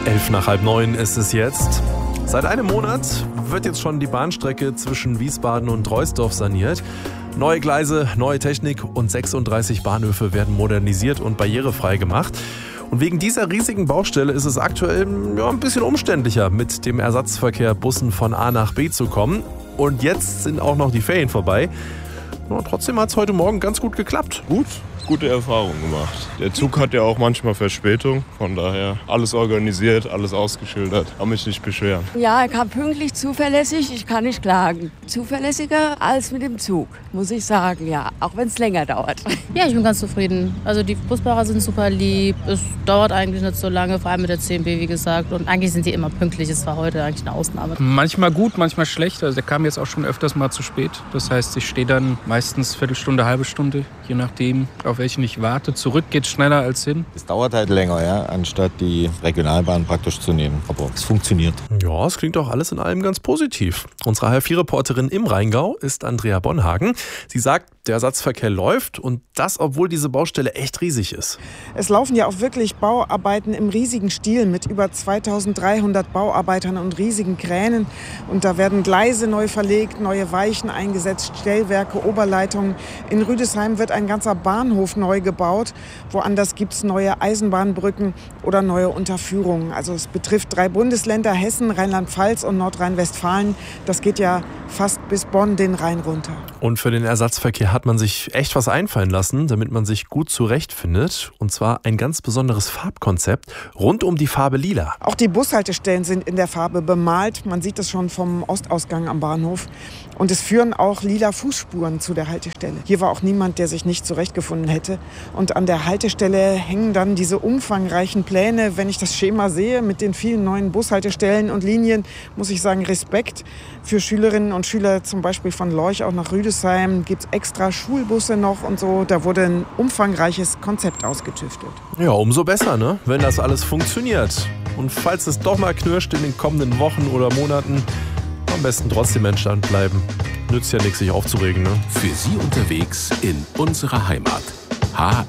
8:11 ist es jetzt. Seit einem Monat wird jetzt schon die Bahnstrecke zwischen Wiesbaden und Troisdorf saniert. Neue Gleise, neue Technik und 36 Bahnhöfe werden modernisiert und barrierefrei gemacht. Und wegen dieser riesigen Baustelle ist es aktuell ein bisschen umständlicher, mit dem Ersatzverkehr Bussen von A nach B zu kommen. Und jetzt sind auch noch die Ferien vorbei. Ja, trotzdem hat es heute Morgen ganz gut geklappt. Gute Erfahrung gemacht. Der Zug hat ja auch manchmal Verspätung, von daher alles organisiert, alles ausgeschildert. Kann mich nicht beschweren. Ja, er kam pünktlich, zuverlässig, ich kann nicht klagen. Zuverlässiger als mit dem Zug, muss ich sagen, ja, auch wenn es länger dauert. Ja, ich bin ganz zufrieden. Also die Busfahrer sind super lieb, es dauert eigentlich nicht so lange, vor allem mit der CMB, wie gesagt. Und eigentlich sind die immer pünktlich, es war heute eigentlich eine Ausnahme. Manchmal gut, manchmal schlecht. Also der kam jetzt auch schon öfters mal zu spät. Das heißt, ich stehe dann meistens Viertelstunde, halbe Stunde, je nachdem, auf welchen ich warte. Zurück geht schneller als hin. Es dauert halt länger, ja, anstatt die Regionalbahn praktisch zu nehmen. Aber es funktioniert. Ja, es klingt auch alles in allem ganz positiv. Unsere HR4-Reporterin im Rheingau ist Andrea Bonhagen. Sie sagt, der Ersatzverkehr läuft und das, obwohl diese Baustelle echt riesig ist. Es laufen ja auch wirklich Bauarbeiten im riesigen Stil mit über 2300 Bauarbeitern und riesigen Kränen. Und da werden Gleise neu verlegt, neue Weichen eingesetzt, Stellwerke, Oberleitungen. In Rüdesheim wird ein ganzer Bahnhof neu gebaut. Woanders gibt es neue Eisenbahnbrücken oder neue Unterführungen. Also es betrifft 3 Bundesländer, Hessen, Rheinland-Pfalz und Nordrhein-Westfalen. Das geht ja fast bis Bonn den Rhein runter. Und für den Ersatzverkehr hat man sich echt was einfallen lassen, damit man sich gut zurechtfindet. Und zwar ein ganz besonderes Farbkonzept rund um die Farbe Lila. Auch die Bushaltestellen sind in der Farbe bemalt. Man sieht das schon vom Ostausgang am Bahnhof. Und es führen auch lila Fußspuren zu der Haltestelle. Hier war auch niemand, der sich nicht zurechtgefunden hätte. Und an der Haltestelle hängen dann diese umfangreichen Pläne. Wenn ich das Schema sehe mit den vielen neuen Bushaltestellen und Linien, muss ich sagen, Respekt für Schülerinnen und Schüler, zum Beispiel von Lorch auch nach Rüdesheim. Gibt es extra Schulbusse noch und so. Da wurde ein umfangreiches Konzept ausgetüftelt. Ja, umso besser, ne? Wenn das alles funktioniert. Und falls es doch mal knirscht in den kommenden Wochen oder Monaten, am besten trotzdem entspannt bleiben. Nützt ja nichts, sich aufzuregen, ne? Für Sie unterwegs in unserer Heimat. HR